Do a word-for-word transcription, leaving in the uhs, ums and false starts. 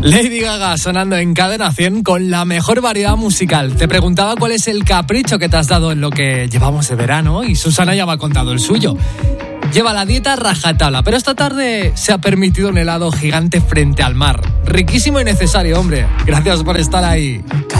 Lady Gaga sonando en Cadena cien con la mejor variedad musical. Te preguntaba cuál es el capricho que te has dado en lo que llevamos de verano y Susana ya me ha contado el suyo. Lleva la dieta rajatabla, pero esta tarde se ha permitido un helado gigante frente al mar. Riquísimo y necesario, hombre. Gracias por estar ahí.